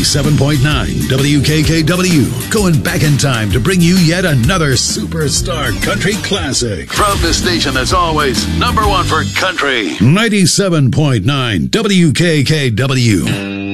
97.9 WKKW, going back in time to bring you yet another superstar country classic. From the station that's always number one for country. 97.9 WKKW.